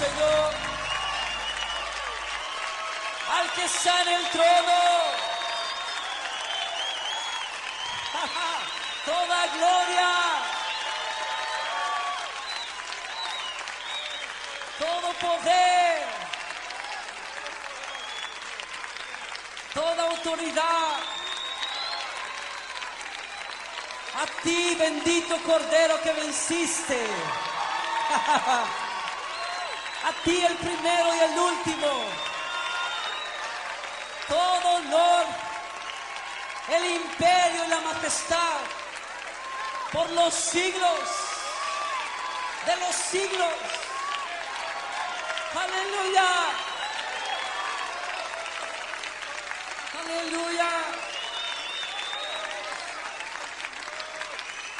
Señor, al que está en el trono. Toda gloria, todo poder, toda autoridad, a ti, bendito Cordero que venciste. A ti, el primero y el último. Todo honor, el imperio y la majestad por los siglos de los siglos. Aleluya. Aleluya.